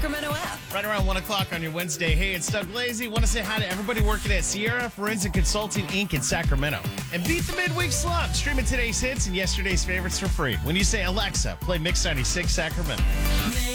Sacramento app. Right around 1 o'clock on your Wednesday. Hey, it's Doug Lazy. Want to say hi to everybody working at Sierra Forensic Consulting, Inc. in Sacramento. And beat the midweek slump. Streaming today's hits and yesterday's favorites for free. When you say, Alexa, play Mix 96 Sacramento.